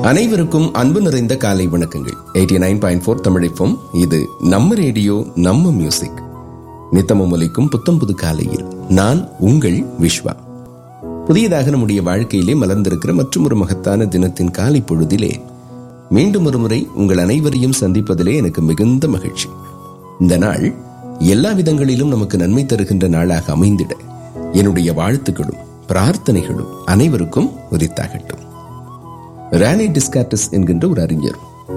அனைவருக்கும் அன்பு நிறைந்த காலை வணக்கங்கள். 89.4 தமிழ் FM. இது நம்ம ரேடியோ, நம்ம மியூசிக். நித்தமும் ஒலிக்கும் புத்தம் புது காலையில் நான் உங்கள் விஸ்வா. புதியதாக நம்முடைய வாழ்க்கையிலே மலர்ந்திருக்கிற மற்றும் ஒரு மகத்தான தினத்தின் காலை பொழுதிலே மீண்டும் ஒரு முறை உங்கள் அனைவரையும் சந்திப்பதிலே எனக்கு மிகுந்த மகிழ்ச்சி. இந்த நாள் எல்லா விதங்களிலும் நமக்கு நன்மை தருகின்ற நாளாக அமைந்திட என்னுடைய வாழ்த்துக்களும் பிரார்த்தனைகளும் அனைவருக்கும் உரித்தாகட்டும். ரானே டிஸ்கார்டஸ் என்கின்ற ஒரு அறிஞர்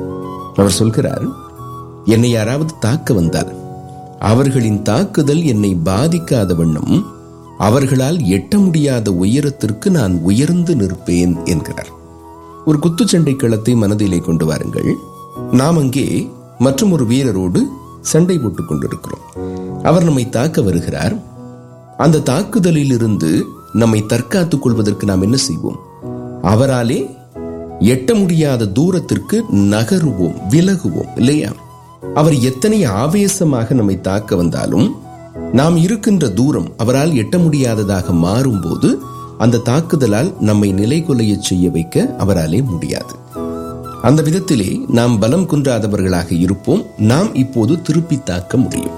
அவர் சொல்கிறார், என்னை யாராவது தாக்க வந்தால் அவர்களின் தாக்குதல் என்னை பாதிக்காத வண்ணம் அவர்களால் எட்ட முடியாத உயரத்திற்கு நான் உயர்ந்து நிற்பேன் என்கிறார். ஒரு குத்துச்சண்டை களத்தை மனதிலே கொண்டு வாருங்கள். நாம் அங்கே மற்றும் ஒரு வீரரோடு சண்டை போட்டுக் கொண்டிருக்கிறோம். அவர் நம்மை தாக்க வருகிறார். அந்த தாக்குதலில் இருந்து நம்மை தற்காத்துக் கொள்வதற்கு நாம் என்ன செய்வோம்? அவராலே எட்ட முடியாத தூரத்திற்கு நகருவோம், விலகுவோம், இல்லையா? அவர் எத்தனை ஆவேசமாக நம்மை தாக்க வந்தாலும் நாம் இருக்கின்ற தூரம் அவரால் எட்ட முடியாததாக மாறும் போது அந்த தாக்குதலால் நம்மை நிலைகுலைய செய்ய வைக்க அவராலே முடியாது. அந்த விதத்திலே நாம் பலம் குன்றாதவர்களாக இருப்போம். நாம் இப்போது திருப்பி தாக்க முடியும்.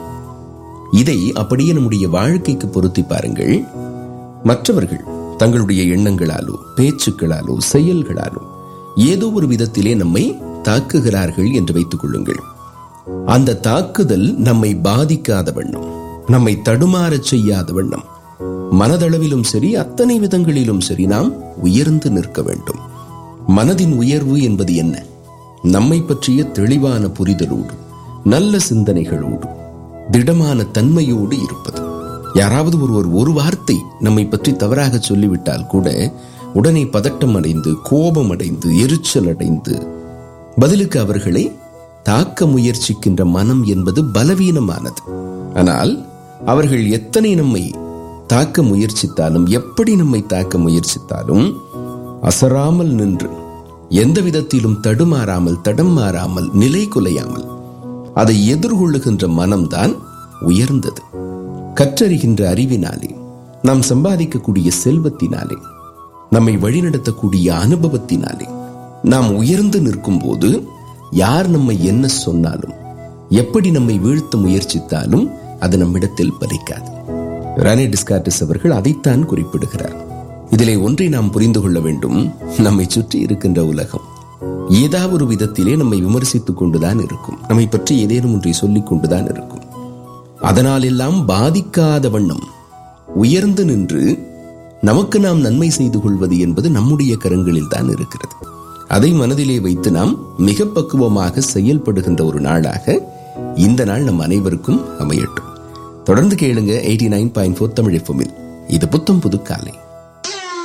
இதை அப்படியே நம்முடைய வாழ்க்கைக்கு பொருத்தி பாருங்கள். மற்றவர்கள் தங்களுடைய எண்ணங்களாலோ பேச்சுக்களாலோ செயல்களாலோ ஏதோ ஒரு விதத்திலே நம்மை தாக்குகிறார்கள் என்று வைத்துக் கொள்ளுங்கள். அந்த தாக்குதல் நம்மை பாதிக்காத வண்ணம், நம்மை தடுமாறச் செய்யாத வண்ணம், மனதளவிலும் சரி அத்தனை விதங்களிலும் சரி நாம் உயர்ந்து நிற்க வேண்டும். மனதின் உயர்வு என்பது என்ன? நம்மை பற்றிய தெளிவான புரிதலோடு, நல்ல சிந்தனைகளோடு, திடமான தன்மையோடு இருப்பது. யாராவது ஒரு வார்த்தை நம்மை பற்றி தவறாக சொல்லிவிட்டால் கூட உடனே பதட்டம் அடைந்து, கோபம் அடைந்து, எரிச்சல் அடைந்து பதிலுக்கு அவர்களை தாக்க முயற்சிக்கின்ற மனம் என்பது பலவீனமானது. ஆனால் அவர்கள் எத்தனை நம்மை தாக்க முயற்சித்தாலும், எப்படி நம்மை தாக்க முயற்சித்தாலும் அசராமல் நின்று, எந்த விதத்திலும் தடுமாறாமல், தடம் மாறாமல், நிலை குலையாமல் அதை எதிர்கொள்ளுகின்ற மனம்தான் உயர்ந்தது. கற்றறிகின்ற அறிவினாலே, நாம் சம்பாதிக்கக்கூடிய செல்வத்தினாலே, நம்மை வழிநடத்தக்கூடிய அனுபவத்தினாலே நாம் உயர்ந்து நிற்கும் போது யார் நம்மை என்ன சொன்னாலும், எப்படி நம்மை வீழ்த்த முயற்சித்தாலும் அது நம்மிடத்தில் பலிக்காது. ரானே டிஸ்கார்டஸ் அவர்கள் அதைத்தான் குறிப்பிடுகிறார். இதிலே ஒன்றை நாம் புரிந்து கொள்ள வேண்டும். நம்மை சுற்றி இருக்கின்ற உலகம் ஏதாவது ஒரு விதத்திலே நம்மை விமர்சித்துக் கொண்டுதான் இருக்கும். நம்மை பற்றி ஏதேனும் ஒன்றை சொல்லிக் கொண்டுதான் இருக்கும். அதனால் எல்லாம் பாதிக்காத வண்ணம் உயர்ந்து நின்று நமக்கு நாம் நன்மை செய்து கொள்வது என்பது நம்முடைய கரங்களில் தான் இருக்கிறது. அதை மனதிலே வைத்து நாம் மிக பக்குவமாக செயல்படுகின்ற ஒரு நாளாக இந்த நாள் நம் அனைவருக்கும் அமையட்டும். தொடர்ந்து கேளுங்க 89.4 தமிழ் FM. இது புத்தம் புது காலை.